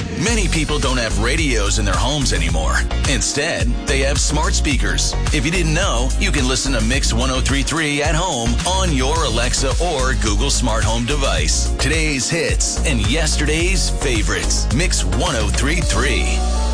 Many people don't have radios in their homes anymore. Instead, they have smart speakers. If you didn't know, you can listen to Mix 103.3 at home on your Alexa or Google smart home device. Today's hits and yesterday's favorites. Mix 103.3.